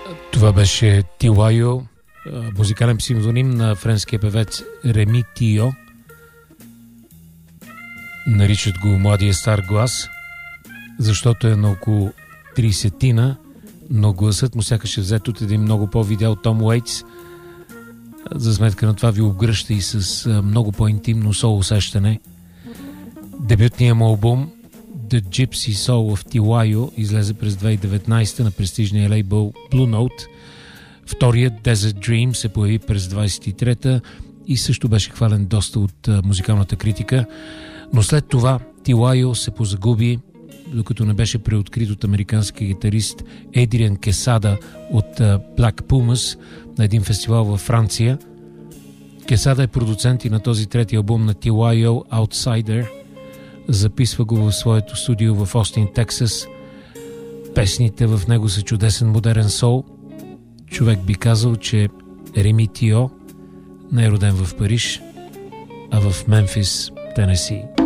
Това беше Тилайо, музикален псевдоним на френския певец Реми Тио. Наричат го младия стар глас, защото е на около 30-тина, но гласът му сякаш е взет от един много по-видял Том Уейтс. За сметка на това ви обгръща и с много по-интимно сол усещане. Дебютният му албум The Gypsy Soul of Tilayo излезе през 2019 на престижния лейбъл Blue Note. Вторият Desert Dream се появи през 23-та и също беше хвален доста от музикалната критика. Но след това Tilayo се позагуби, докато не беше преоткрит от американски гитарист Едриан Кесада от Black Pumas на един фестивал във Франция. Кесада е продуцент и на този трети албум на Tilayo, Outsider. Записва го в своето студио в Остин, Тексас. Песните в него са чудесен модерен сол. Човек би казал, че Реми Тио не е роден в Париж, а в Мемфис, Тенеси.